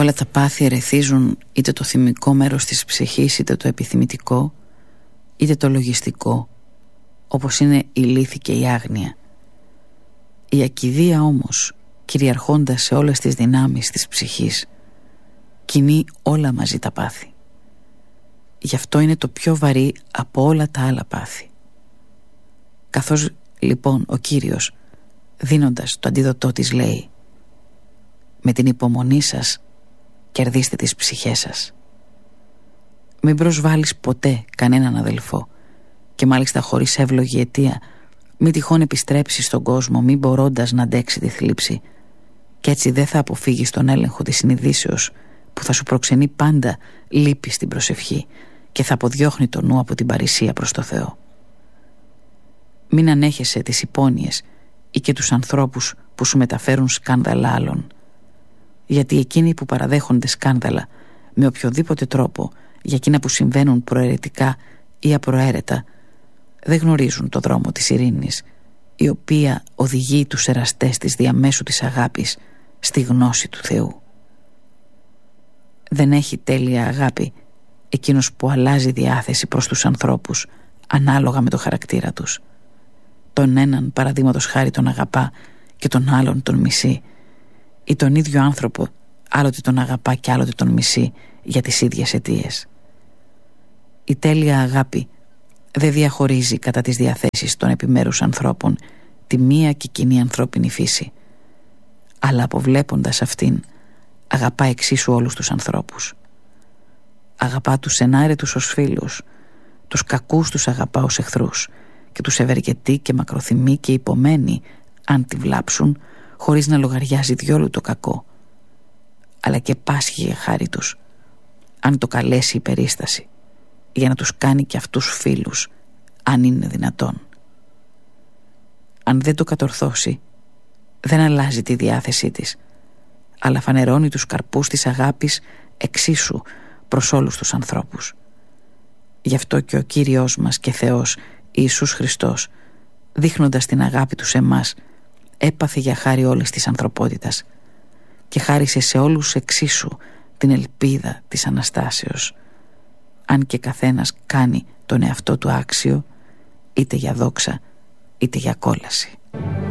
Όλα τα πάθη ερεθίζουν είτε το θυμικό μέρος της ψυχής, είτε το επιθυμητικό, είτε το λογιστικό, όπως είναι η λύθη και η άγνοια. Η ακηδεία όμως, κυριαρχώντας σε όλες τις δυνάμεις της ψυχής, κινεί όλα μαζί τα πάθη. Γι' αυτό είναι το πιο βαρύ από όλα τα άλλα πάθη. Καθώς λοιπόν ο Κύριος, δίνοντας το αντίδοτό της, λέει: «Με την υπομονή σας κερδίστε τις ψυχές σας». Μην προσβάλλεις ποτέ κανέναν αδελφό, και μάλιστα χωρίς εύλογη αιτία, μην τυχόν επιστρέψεις στον κόσμο μη μπορώντας να αντέξει τη θλίψη, και έτσι δεν θα αποφύγεις τον έλεγχο της συνειδήσεως που θα σου προξενεί πάντα λύπη στην προσευχή και θα αποδιώχνει το νου από την παρησία προς το Θεό. Μην ανέχεσαι τις υπόνοιες ή και τους ανθρώπους που σου μεταφέρουν σκάνδαλα άλλων, γιατί εκείνοι που παραδέχονται σκάνδαλα με οποιοδήποτε τρόπο για εκείνα που συμβαίνουν προαιρετικά ή απροαίρετα, δεν γνωρίζουν το δρόμο της ειρήνης, η οποία οδηγεί τους εραστές της διαμέσου της αγάπης στη γνώση του Θεού. Δεν έχει τέλεια αγάπη εκείνος που αλλάζει διάθεση προς τους ανθρώπους ανάλογα με το χαρακτήρα τους. Τον έναν παραδείγματος χάρη τον αγαπά και τον άλλον τον μισεί, ή τον ίδιο άνθρωπο άλλοτε τον αγαπά και άλλοτε τον μισεί για τις ίδιες αιτίες. Η τέλεια αγάπη δεν διαχωρίζει κατά τις διαθέσεις των επιμέρους ανθρώπων τη μία και κοινή ανθρώπινη φύση, αλλά αποβλέποντας αυτήν αγαπά εξίσου όλους τους ανθρώπους. Αγαπά τους ενάρετους ως φίλους, τους κακούς τους αγαπά ως εχθρούς και τους ευεργετεί και μακροθυμεί και υπομένει αν τη βλάψουν, χωρίς να λογαριάζει διόλου το κακό, αλλά και πάσχει για χάρη τους αν το καλέσει η περίσταση, για να τους κάνει και αυτούς φίλους αν είναι δυνατόν. Αν δεν το κατορθώσει, δεν αλλάζει τη διάθεσή της, αλλά φανερώνει τους καρπούς της αγάπης εξίσου προς όλους τους ανθρώπους. Γι' αυτό και ο Κύριος μας και Θεός Ιησούς Χριστός, δείχνοντας την αγάπη του σε εμάς, έπαθε για χάρη όλης της ανθρωπότητας και χάρισε σε όλους εξίσου την ελπίδα της Αναστάσεως, αν και καθένας κάνει τον εαυτό του άξιο, είτε για δόξα είτε για κόλαση.